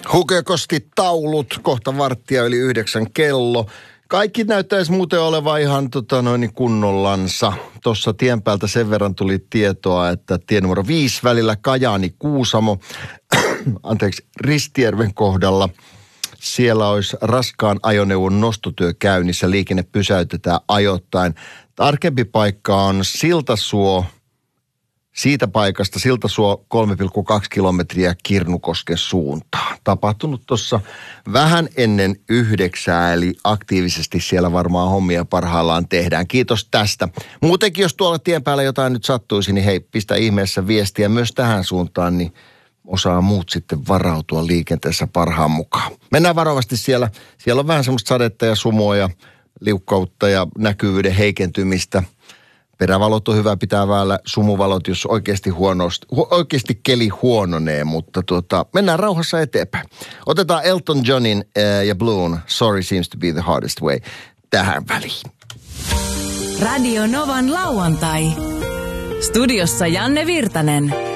Hukekosti taulut, kohta 8:15 kello. Kaikki näyttäisi muuten olevan ihan kunnollansa. Tuossa tien päältä sen verran tuli tietoa, että tie numero 5 välillä Kajaani-Kuusamo, Ristijärven kohdalla. Siellä olisi raskaan ajoneuvon nostotyö käynnissä, liikenne pysäytetään ajoittain. Tarkempi paikka on Siltasuo. Siitä paikasta Siltasuo 3,2 kilometriä Kirnukosken suuntaan. Tapahtunut tuossa vähän ennen 9, eli aktiivisesti siellä varmaan hommia parhaillaan tehdään. Kiitos tästä. Muutenkin, jos tuolla tien päällä jotain nyt sattuisi, niin hei, pistä ihmeessä viestiä myös tähän suuntaan, niin osaa muut sitten varautua liikenteessä parhaan mukaan. Mennään varovasti siellä. Siellä on vähän semmoista sadetta ja sumua ja liukkautta ja näkyvyyden heikentymistä. Perävalot on hyvä pitää vällä, sumuvalot, jos oikeasti keli huononee, mutta mennään rauhassa eteenpäin. Otetaan Elton Johnin ja Bluun Sorry Seems to be the Hardest Way tähän väliin. Radio Novan lauantai. Studiossa Janne Virtanen.